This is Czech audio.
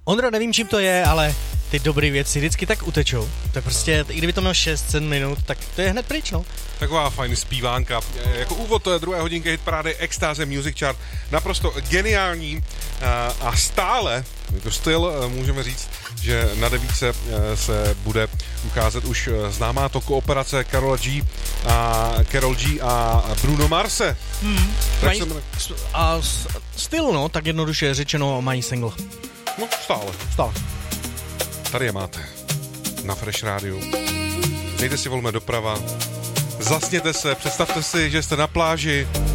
Ondro, nevím, čím to je, ale ty dobré věci vždycky tak utečou. To je prostě, i kdyby to mělo 6-7 minut, tak to je hned pryč, no. Taková fajn zpívánka. Jako úvod druhé hodinky hitparády Extáze Music Chart. Naprosto geniální a stále, jako styl, můžeme říct, že na devítce se bude ukázat už známá to kooperace Karol G a Bruno Marse. A stylu, no, tak jednoduše řečeno mají single. No, stále. Tady je máte. Na Fresh Rádiu. Dejte si volme doprava. Zasněte se, představte si, že jste na pláži,